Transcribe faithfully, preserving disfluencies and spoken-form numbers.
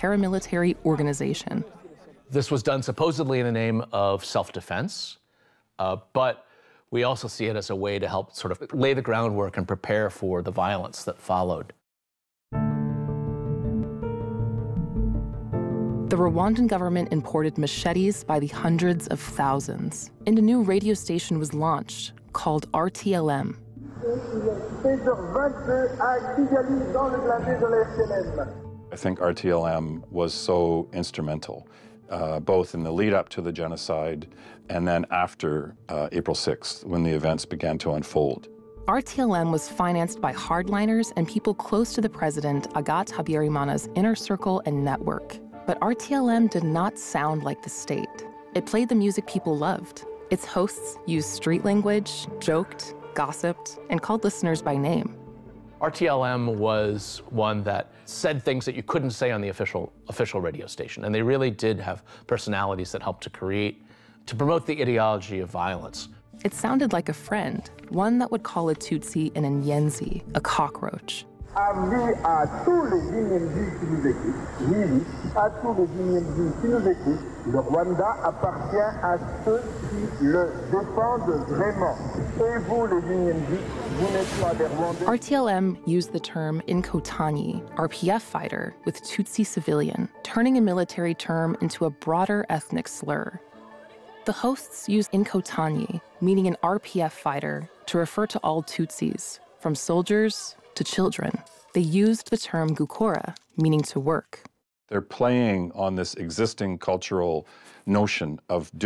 paramilitary organization. This was done supposedly in the name of self-defense, uh, but we also see it as a way to help sort of lay the groundwork and prepare for the violence that followed. The Rwandan government imported machetes by the hundreds of thousands, and a new radio station was launched called R T L M. I think R T L M was so instrumental, uh, both in the lead up to the genocide and then after uh, April sixth, when the events began to unfold. R T L M was financed by hardliners and people close to the president, Agathe Habyarimana's inner circle and network. But R T L M did not sound like the state. It played the music people loved. Its hosts used street language, joked, gossiped, and called listeners by name. R T L M was one that said things that you couldn't say on the official, official radio station, and they really did have personalities that helped to create, to promote the ideology of violence. It sounded like a friend, one that would call a Tutsi an Nyenzi, a cockroach. Avis à tous les Nyingi qui nous écoutent, oui, oui, à tous les Nyingi qui nous écoutent, le Rwanda appartient à ceux qui le défendent vraiment. Et vous, les Nyingi, vous n'êtes pas des Rwandais. R T L M used the term Inkotanyi, R P F fighter, with Tutsi civilian, turning a military term into a broader ethnic slur. The hosts used Inkotanyi, meaning an R P F fighter, to refer to all Tutsis, from soldiers to children. They used the term gukora, meaning to work. They're playing on this existing cultural notion of